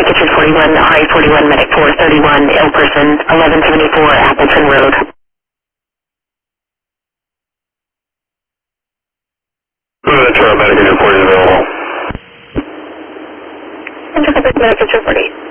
Kitchen 41, I-41, Medic 431, ill person, 1174 Appleton Road. Paramedic report is available. Enter Medic Kitchen 40.